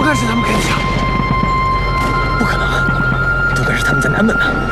该是他们开的枪。 不可能，都该是他们在南门呢。